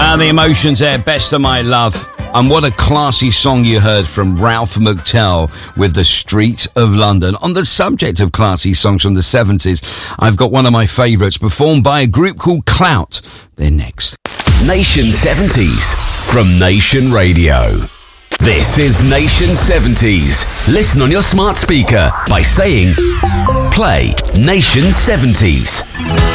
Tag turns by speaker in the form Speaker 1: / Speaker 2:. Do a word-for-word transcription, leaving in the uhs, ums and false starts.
Speaker 1: Uh, the Emotions there, Best of My Love. And what a classy song you heard from Ralph McTell with The Street of London. On the subject of classy songs from the seventies, I've got one of my favourites performed by a group called Clout. They're next.
Speaker 2: Nation seventies from Nation Radio. This is Nation seventies. Listen on your smart speaker by saying, play Nation seventies.